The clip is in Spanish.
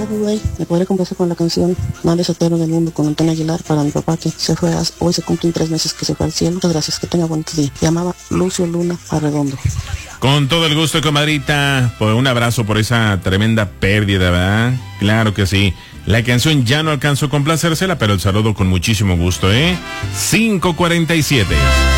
días, güey. ¿Me podría complacer con la canción Más Desatero del Mundo con Antonio Aguilar para mi papá que se fue, hoy se cumplen 3 meses que se fue al cielo? Muchas gracias, que tenga buen día. Llamaba Lucio Luna Arredondo. Con todo el gusto, comadrita. Un abrazo por esa tremenda pérdida, ¿verdad? Claro que sí. La canción ya no alcanzó a complacérsela, pero el saludo con muchísimo gusto, 5:47.